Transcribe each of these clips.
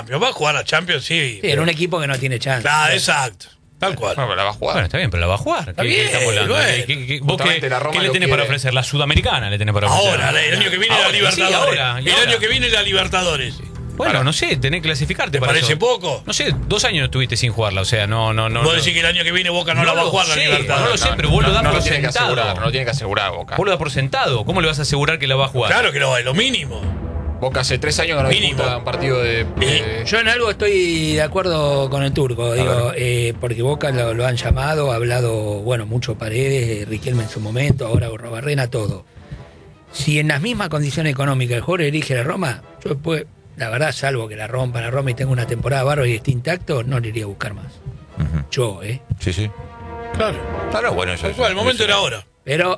Champions. Va a jugar la Champions, sí. Sí, en un equipo que no tiene chance. Claro, exacto. Tal cual. No, pero la va a jugar. Bueno, está bien, pero la va a jugar. Está bien, bueno. ¿Vos Justamente la Roma qué le lo tenés quiere. para ofrecer? La Sudamericana le tenés para ofrecer. Ahora, el año que viene Ahora, la Libertadores. sí, ahora, y el ahora. año que viene la Libertadores. Bueno, Ahora. no sé, tenés que clasificarte ¿Te para parece eso. poco? No sé, 2 años estuviste sin jugarla, o sea, no. Vos decís que el año que viene Boca no la va a jugar la sé, Libertadores. No lo sé, pero vos lo das no por lo tiene que sentado. asegurar, no lo tiene que asegurar Boca. Vos lo das por sentado. ¿Cómo le vas a asegurar que la va a jugar? Claro que lo es lo mínimo. Boca hace 3 años que no Mínimo. disputa un partido de Yo en algo estoy de acuerdo con el turco, digo, porque Boca lo han llamado, ha hablado, bueno, mucho Paredes, Riquelme en su momento, ahora Barrena, todo. Si en las mismas condiciones económicas el jugador elige la Roma, yo después, la verdad, salvo que la rompa la Roma y tenga una temporada bárbara y esté intacto, no le iría a buscar más. Yo, Sí, sí. Claro. Claro, bueno, eso Tal cual, el momento era ahora. Pero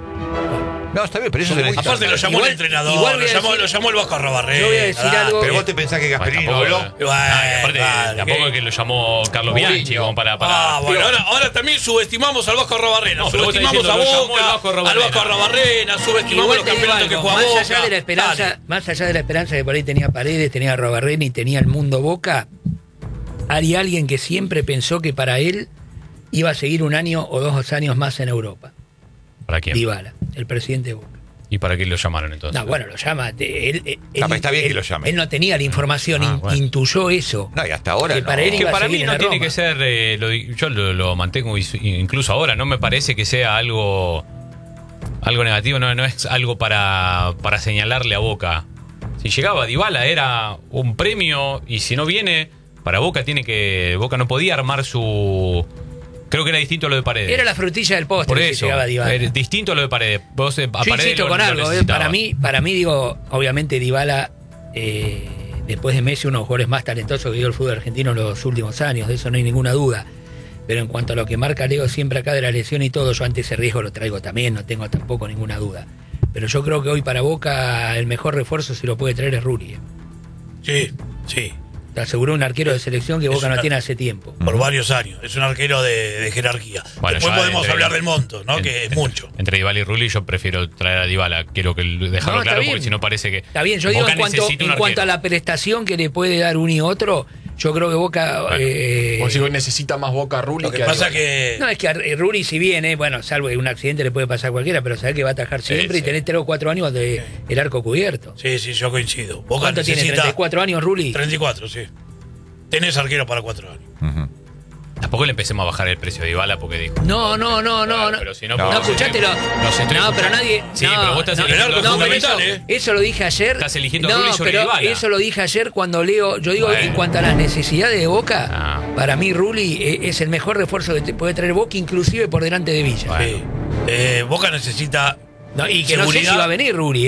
No, está bien, pero eso se necesita. Aparte lo llamó Igual- el entrenador, igual voy a lo decir- llamó el Vasco Arrobarrena. yo voy a decir algo. Pero vos te pensás que Gasperini no habló. Aparte, tampoco es que lo llamó Carlos Mourinho. Bianchi como para. Bueno, ahora también subestimamos al Vasco Arrobarrena. No, pero vos Subestimamos estás a diciendo, lo llamó el Boca, Vasco al Arrobarrena. Vasco Arrobarrena, subestimamos igual los te digo campeonatos que algo, juega más Boca. allá de la esperanza, Dale. más allá de la esperanza que por ahí tenía Paredes, tenía Arrobarrena y tenía el mundo Boca, hay alguien que siempre pensó que para él iba a seguir 1 año o 2 años más en Europa. ¿Para quién? Dybala, el presidente de Boca. ¿Y para qué lo llamaron entonces? No, bueno, lo llama. pero está bien que lo llame. Él no tenía la información, bueno. intuyó eso. No, y hasta ahora Que no. para él Que iba a para seguir mí en no la tiene Roma. que ser, yo lo mantengo incluso ahora, no me parece que sea algo negativo, no es algo para señalarle a Boca. Si llegaba Dybala era un premio y si no viene, para Boca Boca no podía armar su... Creo que era distinto a lo de Paredes. Era la frutilla del postre Por si eso, llegaba Dybala. era distinto a lo de Paredes. Vos, a Yo Paredes insisto lo- con lo algo, necesitaba. para mí digo, obviamente Dybala, después de Messi, uno de los jugadores más talentosos que dio el fútbol argentino en los últimos años, de eso no hay ninguna duda. Pero en cuanto a lo que marca Leo siempre acá de la lesión y todo, yo ante ese riesgo lo traigo también, no tengo tampoco ninguna duda. Pero yo creo que hoy para Boca el mejor refuerzo si lo puede traer es Rulli. Sí, sí. Te aseguró un arquero de selección que Boca no una- tiene hace tiempo. Por varios años. Es un arquero de jerarquía. Bueno, Después ya podemos entre- hablar del monto, ¿no? Que es mucho. Entre Dybala y Rulli yo prefiero traer a Dybala. Quiero que dejarlo No, está claro bien. porque si no parece que Está bien, yo digo Boca en cuanto, necesita un en cuanto a arquero. la prestación que le puede dar uno y otro, yo creo que Boca... Vos decís que hoy necesita más Boca a Rulli Lo que pasa a que... No, es que a Rulli si viene, bueno, salvo que un accidente le puede pasar a cualquiera, pero saber que va a atajar siempre y sí. tener 3 o 4 años de el arco cubierto. Sí, sí, yo coincido. Boca ¿Cuánto tiene? necesita... 34 años, Rulli. 34, sí. Tenés arquero para 4 años. Ujú. Tampoco le empecemos a bajar el precio de Dybala porque dijo. No. Pero si no, No, porque escuchaste lo. los estoy No, pero escuchando. nadie. Sí, no, pero vos estás no, eligiendo el arco no, pero fundamental, eso lo dije ayer. Estás eligiendo a no, Rulli sobre pero Dybala. eso lo dije ayer cuando leo. Yo digo, Bueno. en cuanto a las necesidades de Boca, Ah. para mí Rulli es el mejor refuerzo que te puede traer Boca, inclusive por delante de Villa. Bueno. Sí. Boca necesita No, y que no sé si seguridad. va a venir Rulli,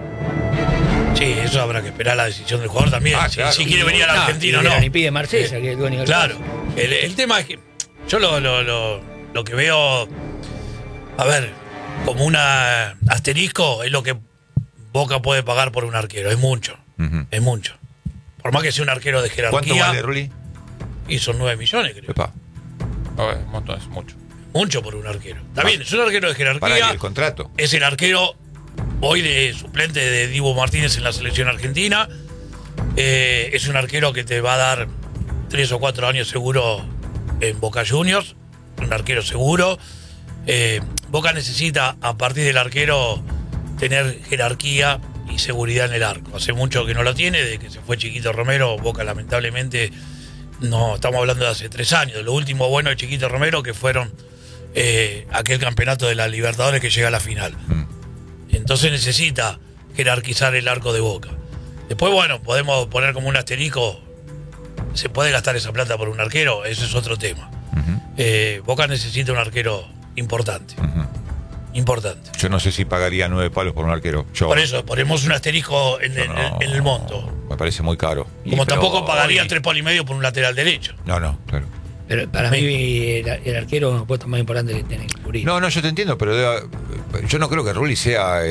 Sí, eso habrá que esperar la decisión del jugador también. Ah, si, claro. si quiere venir a la Argentina o no. no. Ni pide Marsella, que es el dueño del Claro. club. El tema es que yo lo que veo, a ver, como un asterisco es lo que Boca puede pagar por un arquero. Es mucho. Ujú. Es mucho. Por más que sea un arquero de ¿Cuánto jerarquía. vale Rulli? Y son 9 millones, creo. Epa. un montón, es mucho. Mucho por un arquero. Está bien, es un arquero de Para jerarquía. el contrato. Es el arquero hoy de suplente de Dibu Martínez en la selección argentina. Es un arquero que te va a dar 3 o 4 años seguro en Boca Juniors. Un arquero seguro. Boca necesita, a partir del arquero, tener jerarquía y seguridad en el arco. Hace mucho que no lo tiene, desde que se fue Chiquito Romero. Boca, lamentablemente, no estamos hablando de hace 3 años. Lo último bueno de Chiquito Romero, que fueron aquel campeonato de la Libertadores que llega a la final. Entonces necesita jerarquizar el arco de Boca. Después, bueno, podemos poner como un asterisco. ¿Se puede gastar esa plata por un arquero? Ese es otro tema. Boca necesita un arquero importante. Importante. Yo no sé si pagaría 9 palos por un arquero. Yo, Por eso, ponemos un asterisco en, yo en- no. en el monto. Me parece muy caro. Como Pero tampoco pagaría hoy- 3 palos y medio por un lateral derecho. No, claro. Pero para mí el arquero es un puesto más importante que tiene que cubrir. No, yo te entiendo, pero yo no creo que Rulli sea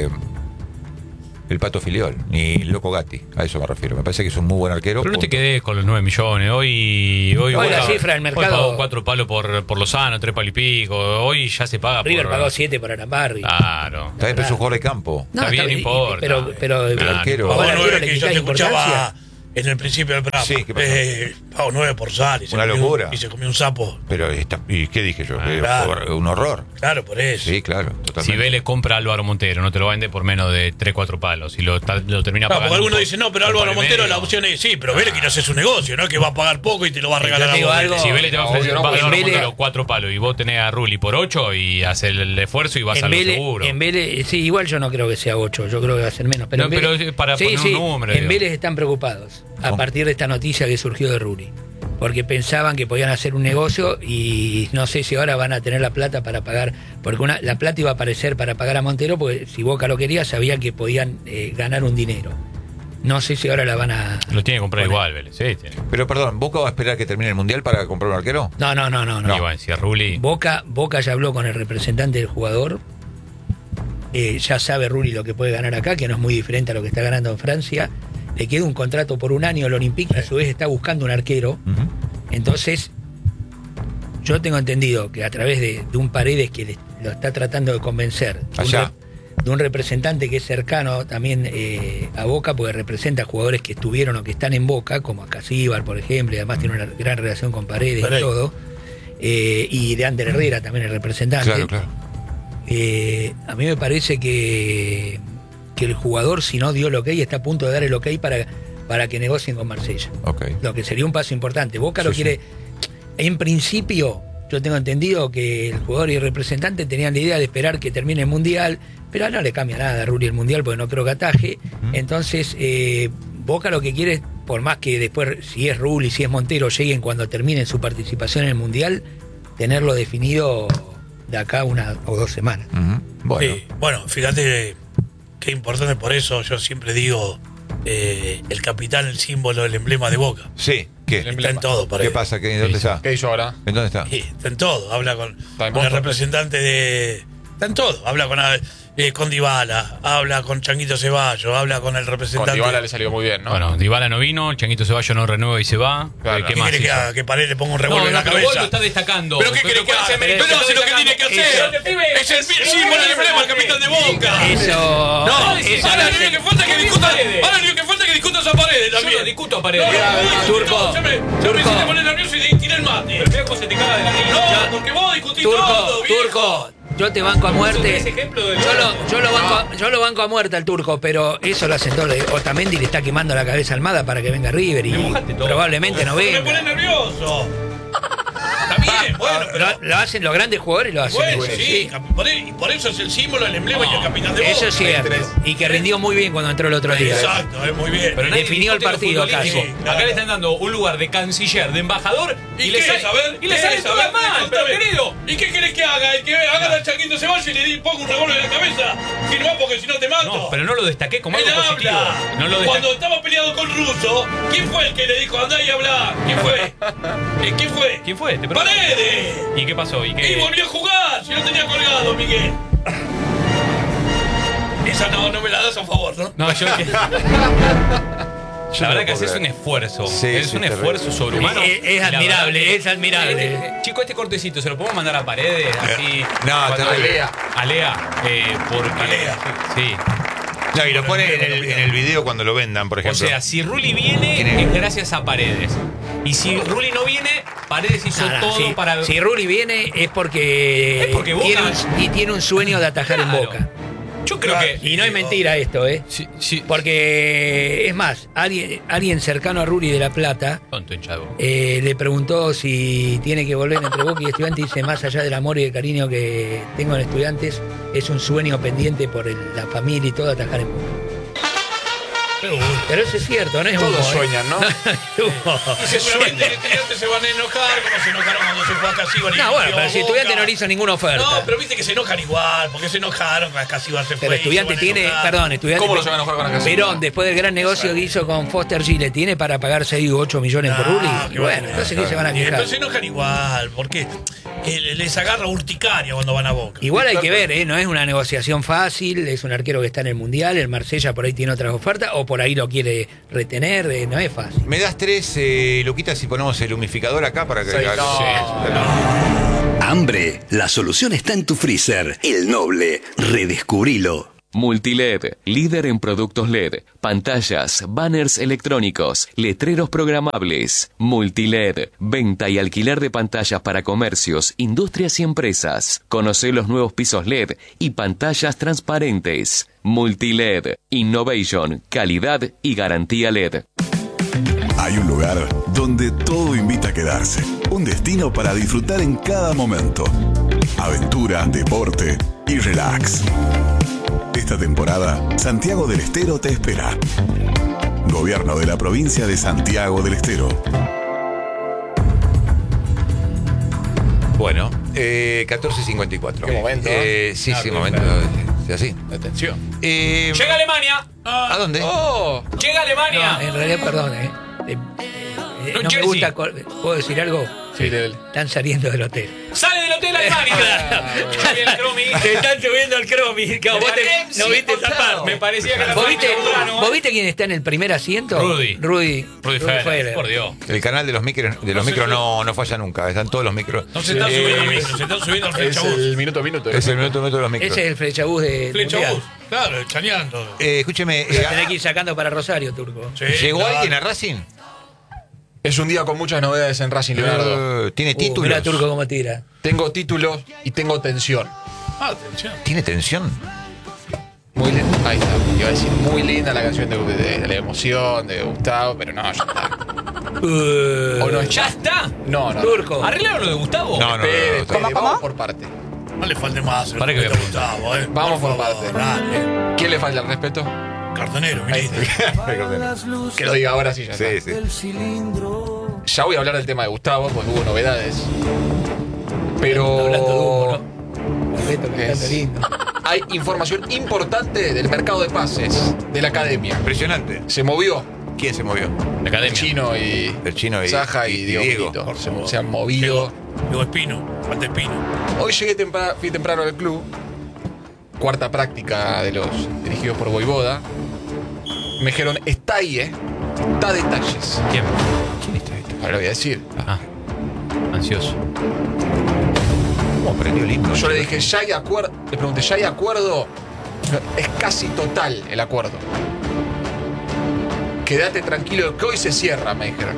el Pato Filiol, ni el Loco Gatti. A eso me refiero. Me parece que es un muy buen arquero. Pero no te punto. quedes con los 9 millones. Hoy la cifra del mercado- Hoy pagó 4 palos por Lozano, 3 palos y pico. Hoy ya se paga River por... pagó 7 por Arambarri. Claro. Está bien, pero es un jugador de campo. Está bien, no importa. Pero El arquero. A al vos, arquero Nueve, le que yo quitás te escuchaba importancia. en el principio del programa. Sí, ¿qué pasó? Pagó 9 por sal. Una locura. Y se comió un sapo. Pero, ¿y qué dije yo? Claro. Un horror. Claro, por eso. Sí, claro, totalmente. Si Vélez compra a Álvaro Montero, no te lo vende por menos de 3-4 palos. Y lo termina Claro, pagando. porque algunos dicen, no, pero Álvaro Montero la opción es, sí, pero Vélez quiere hacer su negocio, ¿no? Que va a pagar poco y te lo va a regalar Yo te digo vos. algo. Si Vélez te va a ofrecer No, va a Álvaro Vélez- Montero 4 palos y vos tenés a Rulli por 8 y haces el esfuerzo y vas a lo seguro. En Vélez, sí, igual yo no creo que sea 8, yo creo que va a ser menos. Pero, No, en Vélez- pero para poner un número, En digo. Vélez están preocupados a ¿Cómo? partir de esta noticia que surgió de Rulli. Porque pensaban que podían hacer un negocio y no sé si ahora van a tener la plata para pagar. Porque la plata iba a aparecer para pagar a Montero, porque si Boca lo quería, sabían que podían ganar un dinero. No sé si ahora la van a. Lo tiene que comprar poner. igual, Vélez. Sí, tiene. Pero perdón, ¿Boca va a esperar que termine el Mundial para comprar un arquero? No. Y bueno, si es Rulli. Boca ya habló con el representante del jugador. Ya sabe Rulli lo que puede ganar acá, que no es muy diferente a lo que está ganando en Francia. Le queda un contrato por un año al Olympique, a su vez está buscando un arquero. Ujú. Entonces, yo tengo entendido que a través de un Paredes que lo está tratando de convencer, Allá. de un representante que es cercano también a Boca, porque representa jugadores que estuvieron o que están en Boca, como a Casíbar, por ejemplo, y además tiene una gran relación con Paredes y todo. Y de Ander Herrera también el representante. Claro. A mí me parece que el jugador, si no dio el ok, está a punto de dar el ok para que negocien con Marsella. Ok. Lo que sería un paso importante. Boca lo Sí, quiere. En principio, yo tengo entendido que el jugador y el representante tenían la idea de esperar que termine el Mundial, pero no le cambia nada a Rulli el Mundial porque no creo que ataje. Entonces, Boca lo que quiere es, por más que después, si es Rulli, si es Montero, lleguen cuando terminen su participación en el Mundial, tenerlo definido de acá 1 o 2 semanas. Ujú. Bueno. Sí, bueno, fíjate qué importante, por eso yo siempre digo, el capitán, el símbolo, el emblema de Boca. Sí, ¿qué? Está en todo, para ¿Qué pasa? ¿Dónde está? ¿Qué hizo ahora? ¿En dónde está? Sí, está en todo. Habla con en el Boston. representante de. Está en todo. Habla con Dybala, habla con Changuito Ceballos, habla con el Con representante. Dybala le salió muy bien, ¿no? Bueno, Dybala no vino, Changuito Ceballos no renueva y se va. Claro. ¿Qué ¿Qué más quiere que hizo? haga? Que Paredes le ponga un revólver en la pero vos cabeza. lo estás destacando. ¿Pero qué quiere que haga? Pero hace lo que tiene que hacer. Es el símbolo, el emblema, el capitán de Boca. Eso. No, ahora eso lo único que falta es que discutan. Ahora lo único que falta es que discutan a Paredes Yo también. no discuto a Paredes. Turco, Ya me Turco. hiciste poner nervioso y tiré el mate. Viejo se te caga de la risa. No, porque vos discutís todo, viejo. Turco, yo te banco a muerte. Ese ejemplo de- Yo lo banco a muerte al Turco, pero eso lo hacen todos. Otamendi le está quemando la cabeza a Almada para que venga River y Le mojaste todo. probablemente no Me pone venga. nervioso. Está bien, bueno, pero. Lo hacen los grandes jugadores, lo hacen. Bueno, eso, sí, y por eso es el símbolo, el emblema y el capitán de Boca. Eso es cierto. Y que rindió muy bien cuando entró el otro día. Exacto, muy bien. Pero nadie Definió el discute lo partido futbolístico. casi. Acá le están dando un lugar de canciller, de embajador ¿Y le qué sale, es? A ver, y le ¿qué sale es? A todo ver, mal, pero discúlpame. querido. ¿Y qué querés que haga? El que haga el Changuito Ceballos y le ponga un revólver en la cabeza. Firmá porque si no te mato. No, pero no lo destaqué como Él algo positivo. habla. No lo Cuando destaqué. estaba peleado con Russo, ¿quién fue el que le dijo andá y habla? ¿Quién fue? ¿Quién fue? ¿Quién fue? Te pregunto. ¡Paredes! ¿Y qué pasó? ¿Y Y qué? volvió a jugar, si no tenía colgado, Miguel. Esa no me la das a favor, ¿no? No, yo que. Yo La no verdad lo que puedo es un creer. esfuerzo. Sí, es sí, un terrible. esfuerzo sobrehumano. Es Y la admirable, verdad que- es admirable. Chico, este cortecito, ¿se lo podemos mandar a Paredes? Así. No, cuando- terrible. A Lea. Porque. A Lea. Sí. No, y lo pone en el video cuando lo vendan, por O ejemplo. sea, si Rulli viene, ¿Quién es? es gracias a Paredes. Y si Rulli no viene, Paredes hizo No, no, todo si, para. si Rulli viene es porque, Es porque Boca- tiene un sueño de atajar en Claro. Boca. Yo creo Claro. que. Y no es mentira esto, ¿eh? Sí. Porque, es más, alguien cercano a Rulli de La Plata Tonto hinchado. le preguntó si tiene que volver entre Boca y Estudiantes y dice, más allá del amor y del cariño que tengo en Estudiantes, es un sueño pendiente por la familia y todo atajar en Boca. Pero eso es cierto, no es Todos humo, ¿eh? sueñan, ¿no? Y seguramente los estudiantes se van a enojar, como se enojaron cuando se fue a Casíbar. No, bueno, pero si Estudiantes no le hizo ninguna oferta. No, pero viste que se enojan igual, porque se enojaron cuando Casíbar se fue. Pero y Estudiante se van a tiene, enojar. perdón, Estudiante. ¿Cómo no se va a enojar con la Casíbar? Perón, después del gran negocio que hizo con Foster Gile, ¿tiene para pagar 6 u 8 millones por Rulli? Ah, Y qué bueno, bueno. entonces ¿qué se van a Y quejar? entonces se enojan igual, porque les agarra urticaria cuando van a Boca. Igual hay que ver, ¿eh? No es una negociación fácil, es un arquero que está en el Mundial, el Marsella por ahí tiene otras ofertas, o por ahí lo quiere retener, no es fácil. ¿Me das 3, Luquita, si ponemos el humidificador acá para que... Sí, Hambre, la solución está en tu freezer. El Noble, redescubrilo. Multiled, líder en productos LED, pantallas, banners electrónicos, letreros programables. Multiled, venta y alquiler de pantallas para comercios, industrias y empresas. Conoce los nuevos pisos LED y pantallas transparentes. Multiled, innovation, calidad y garantía LED. Hay un lugar donde todo invita a quedarse. Un destino para disfrutar en cada momento. Aventura, deporte y relax. Esta temporada, Santiago del Estero te espera. Gobierno de la provincia de Santiago del Estero. Bueno, 14:54. Qué momento, Sí, momento. Así. Atención. ¡Llega Alemania! ¿A dónde? ¡Llega Alemania! En realidad, perdón, no me gusta. ¿Puedo decir algo? Sí, del... Están saliendo del hotel. ¡Sale del hotel Alemania! Bien, Cromi. Se están subiendo al Cromi. ¿No viste esa parte? Me parecía que la ¿Vos familia viste, Urano, ¿Vos viste quién está en el primer asiento? Rudy Federer. Federer. Por Dios. El canal de los micros no falla nunca. Están todos los micros. No se están subiendo al micro, se están subiendo al Es flechabús. el minuto. Es el minuto de los micros. Ese es el flechabús de Flechabús, claro, chaneando. Escúcheme. Tenés que ir sacando para Rosario, Turco. Sí, ¿Llegó claro. alguien a Racing? Es un día con muchas novedades en Racing, Leonardo. ¿Tiene títulos? Mira, Turco, cómo tira. Tengo títulos y tengo tensión. Atención. ¿Tiene tensión? Muy linda. Ahí está. Iba a decir muy linda la canción de la emoción, de Gustavo, pero no, ya está. ¿O no ¿Ya está? No. Turco. ¿Arreglaron lo de Gustavo? No. Espere, está bien. vamos por parte. No le falte más. Para que voy a preguntar. Gustavo, Vamos por favor, parte. Dale. ¿Quién le falta el respeto? Cartonero, Ahí viniste. está. Que lo diga ahora sí ya está. Sí. Ya voy a hablar del tema de Gustavo, porque hubo novedades. Pero. Hablando de humo, ¿no? Beto, que ¿Qué está es? lindo. Hay información importante del mercado de pases de la academia. Impresionante. Se movió ¿Quién se movió? La el academia. chino y. El chino y Saja y Diego. Milito. Se han movido. Llegó Espino, falta Espino. Hoy llegué fui temprano al club. Cuarta práctica de los dirigidos por Voivoda. Me dijeron, está ahí, está detalles. ¿Quién? ¿Quién está ahí? Ahora lo voy a decir. Ah, ansioso. ¿Cómo aprendió el himno? Yo le dije, ya hay acuerdo. Le pregunté, ¿ya hay acuerdo? Es casi total el acuerdo. Quédate tranquilo que hoy se cierra, me dijeron.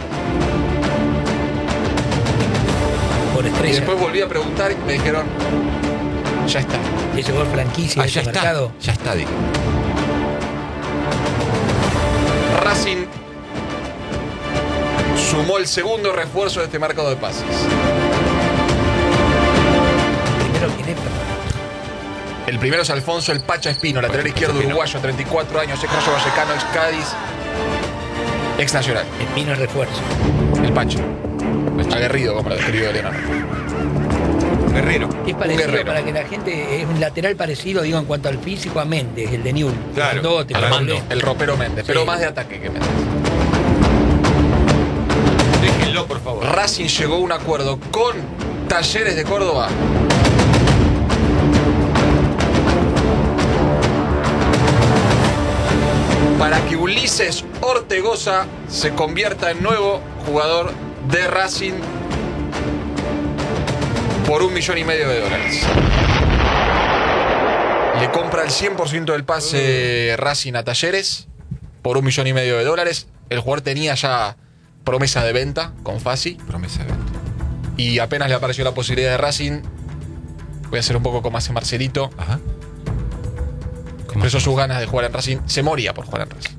Por Y estrella. después volví a preguntar y me dijeron, ya está. Ese gol franquicia de ya ese está. mercado. Ya está, dije. Racing sumó el segundo refuerzo de este mercado de pases. Primero, ¿quién es? El primero es Alfonso El Pacha Espino, lateral izquierdo uruguayo, 34 años, ex Rayo Vallecano, ex Cádiz, ex Nacional. Espino es refuerzo. El Pacha. Aguerrido, como lo describió Leonardo. Guerrero. Es parecido guerrero. para que la gente. Es un lateral parecido, digo, en cuanto al físico a Méndez, el de Newell. Claro. Grandote, Armando. grandote. El ropero Méndez, pero Sí. más de ataque que Méndez. Déjenlo, por favor. Racing llegó a un acuerdo con Talleres de Córdoba. Para que Ulises Ortegoza se convierta en nuevo jugador de Racing por $1,5 millones. Le compra el 100% del pase Racing a Talleres por $1,5 millones. El jugador tenía ya promesa de venta con Fassi. Promesa de venta. Y apenas le apareció la posibilidad de Racing, voy a hacer un poco como hace Marcelito. Ajá. Expresó sus ganas de jugar en Racing. Se moría por jugar en Racing.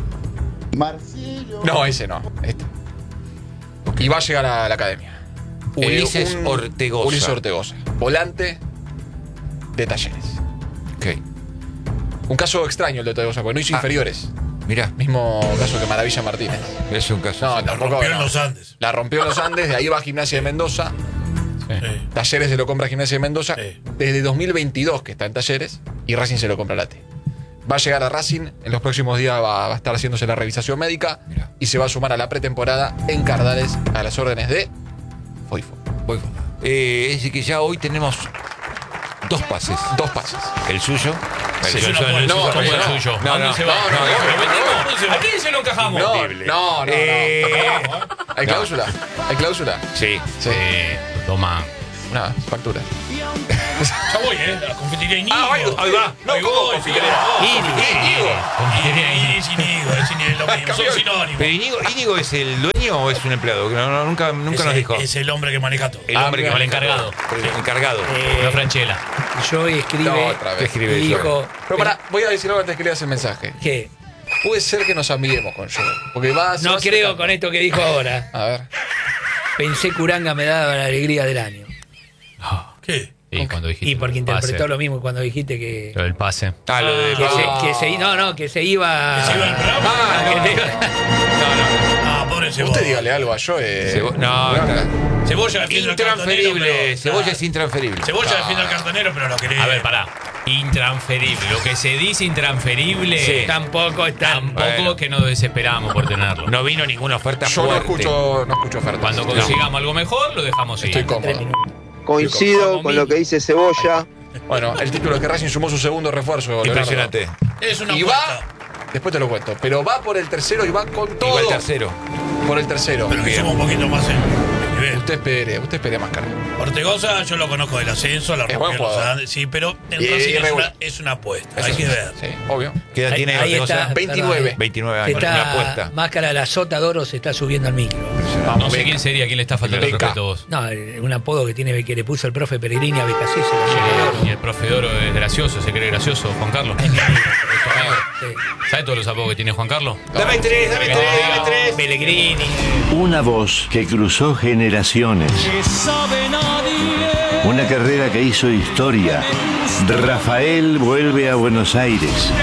No, ese no. Este. Y va a llegar a la academia. Ulises Ortegoza. Ulises Ortegoza. Volante de Talleres. Ok. Un caso extraño el de Ortegoza, porque no hizo inferiores. Mirá, Mismo caso que Maravilla Martínez. es un caso. No, así. La tampoco. rompió en no. los Andes. La rompió en los Andes, de ahí va a Gimnasia de Mendoza. Sí. Talleres se lo compra a Gimnasia de Mendoza. Sí. Desde 2022 que está en Talleres y Racing se lo compra a Late. Va a llegar a Racing, en los próximos días va a estar haciéndose la revisión médica. Mirá. Y se va a sumar a la pretemporada en Cardales a las órdenes de Foifo. Voy. Es decir, que ya hoy tenemos 2 pases. 2 pases. El suyo. Sí. El suyo. No, ¿Cómo no, el no. suyo? No, ¿A dónde no, se va? no, no, ¿Lo no, vendimos? ¿A quién se lo encajamos? No. ¿Hay cláusula? ¿Hay cláusula? Sí. Sí. Toma. Nada, factura. Ya voy, la confitería Íñigo. Ahí va. No, Ahí ¿cómo voy, confitería? Confitería Íñigo es lo mismo, son sinónimos. ¿Pero Íñigo es el dueño o es un empleado? Nunca nos dijo. Es el hombre que maneja todo. El hombre que el maneja encargado. todo. El encargado. No Franchella. Yo escribe. No, otra ¿Qué vez. escribe y eso? dijo. Pero pará, voy a decir algo antes que leas el mensaje. ¿Qué? Puede ser que nos amiguemos con Joel. Porque va No creo con esto que dijo ahora. A ver. Pensé que Uranga me daba la alegría del año. ¿Qué? Y cuando dijiste. Y porque el pase, interpretó lo mismo cuando dijiste que. Lo del pase. Lo de. Que se iba. ¿Que se iba al programa? Ah, pobre Cebolla. Usted dígale algo a Joel. Cebolla defiende al cartonero. Intransferible. Cebolla es intransferible. Cebolla defiende al cartonero, pero lo querés. A ver, pará. Intransferible. Lo que se dice intransferible. Sí. Tampoco está. Tampoco Bueno. que nos desesperamos por tenerlo. No vino ninguna oferta Yo no fuerte. escucho ofertas. Cuando consigamos algo mejor, lo dejamos ir. Estoy cómodo. Coincido con lo que dice Cebolla. Bueno, el título es que Racing sumó su segundo refuerzo. Impresionante. Es una Y apuesta. va, después te lo cuento, pero va por el tercero y va con todo. Igual tercero. Por el tercero. Pero que suma un poquito más en nivel. Usted espere más caro. Ortegoza, yo lo conozco del ascenso, la Es rompió buen en los jugador. Andes, sí, pero en Y Racing irregular. es una apuesta. Eso Hay sí, que ver. Sí, obvio. ¿Qué edad tiene Ahí Ortegoza? está. 29. 29 Se años. Una está, apuesta. Máscara la Sota Doro se está subiendo al micro. No sé quién sería, quién le está faltando el Beca. respeto a vos. No, un apodo que tiene que le puso el profe Pellegrini a Becasí, se lo lleva Y el profe Doro es gracioso, se cree gracioso, Juan Carlos. ¿Sabes todos los apodos que tiene Juan Carlos? Dame tres. Pellegrini. Una voz que cruzó generaciones. Una carrera que hizo historia. Rafael vuelve a Buenos Aires.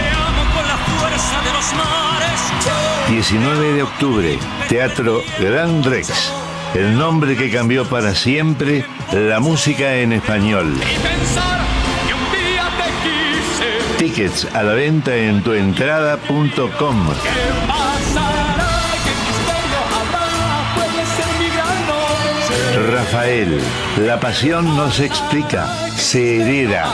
19 de octubre, Teatro Gran Rex. El nombre que cambió para siempre la música en español. Tickets a la venta en tuentrada.com. Rafael, la pasión no se explica, se hereda.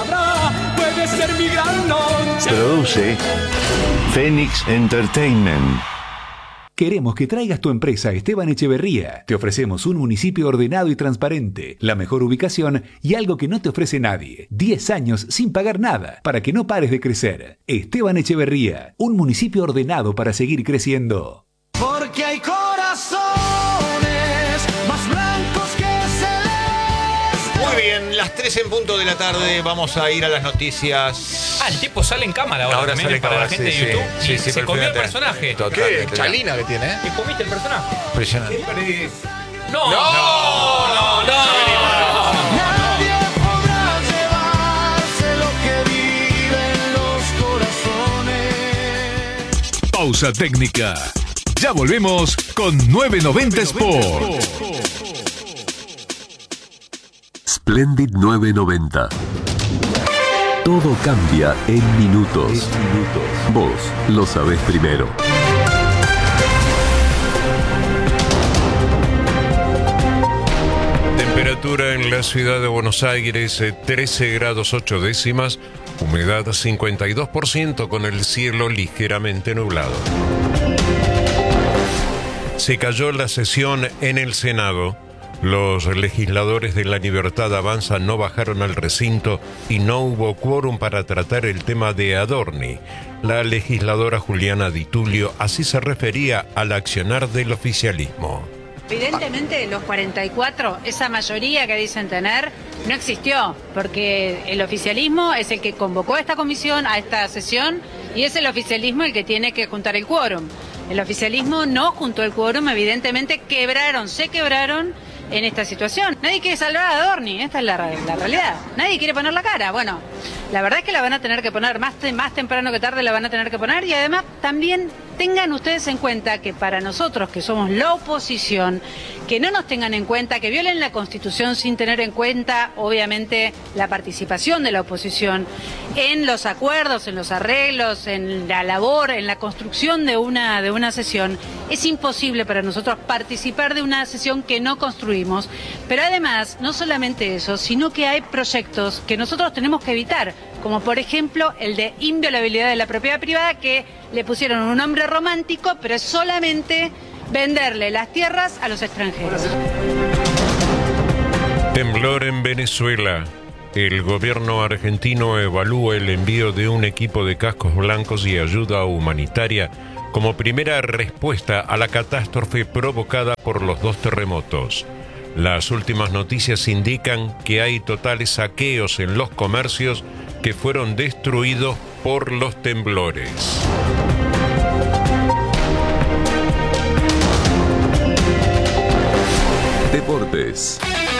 Produce Phoenix Entertainment. Queremos que traigas tu empresa a Esteban Echeverría. Te ofrecemos un municipio ordenado y transparente, la mejor ubicación y algo que no te ofrece nadie. 10 años sin pagar nada, para que no pares de crecer. Esteban Echeverría, un municipio ordenado para seguir creciendo. Porque hay corazones más blancos que celestes. Muy bien, las 3 en punto de la tarde. Vamos a ir a las noticias. El tipo sale en cámara ahora, también, sale para la cámara, gente sí, de YouTube. sí, Y sí, se comió el perfectamente. personaje. Qué Totalmente. chalina que tiene, ¿eh? ¿Te comiste el personaje? Impresionante. No. Nadie podrá llevarse lo que vive en los corazones. Pausa técnica. Ya volvemos con 990 Sport. Splendid 990. Todo cambia en minutos. Vos lo sabés primero. Temperatura en la ciudad de Buenos Aires, 13 grados 8 décimas, humedad 52% con el cielo ligeramente nublado. Se cayó la sesión en el Senado. Los legisladores de La Libertad Avanza no bajaron al recinto y no hubo quórum para tratar el tema de Adorni. La legisladora Juliana Di Tulio así se refería al accionar del oficialismo. Evidentemente los 44, esa mayoría que dicen tener, no existió, porque el oficialismo es el que convocó a esta comisión, a esta sesión, y es el oficialismo el que tiene que juntar el quórum. El oficialismo no juntó el quórum, evidentemente se quebraron en esta situación. Nadie quiere salvar a Adorni, esta es la realidad. Nadie quiere poner la cara. Bueno, la verdad es que la van a tener que poner, más temprano que tarde la van a tener que poner, y además también tengan ustedes en cuenta que para nosotros que somos la oposición, que no nos tengan en cuenta, que violen la Constitución sin tener en cuenta, obviamente, la participación de la oposición en los acuerdos, en los arreglos, en la labor, en la construcción de una sesión, es imposible para nosotros participar de una sesión que no construimos. Pero además, no solamente eso, sino que hay proyectos que nosotros tenemos que evitar, como por ejemplo el de inviolabilidad de la propiedad privada, que le pusieron un nombre romántico, pero es solamente venderle las tierras a los extranjeros. Temblor en Venezuela. El gobierno argentino evalúa el envío de un equipo de cascos blancos y ayuda humanitaria como primera respuesta a la catástrofe provocada por los 2 terremotos. Las últimas noticias indican que hay totales saqueos en los comercios que fueron destruidos por los temblores. Deportes.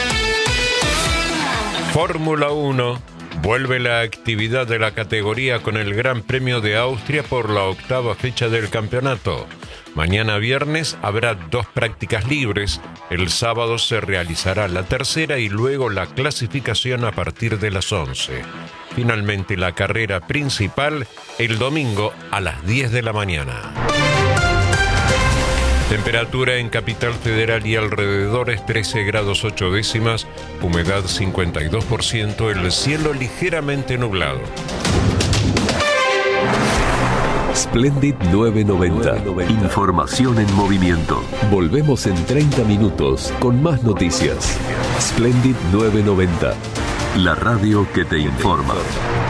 Fórmula 1. Vuelve la actividad de la categoría con el Gran Premio de Austria por la 8ª fecha del campeonato. Mañana viernes habrá 2 prácticas libres. El sábado se realizará la tercera y luego la clasificación a partir de las 11. Finalmente la carrera principal el domingo a las 10 de la mañana. Temperatura en Capital Federal y alrededores 13 grados 8 décimas, humedad 52%, el cielo ligeramente nublado. Splendid 990. Información en movimiento. Volvemos en 30 minutos con más noticias. Splendid 990. La radio que te informa.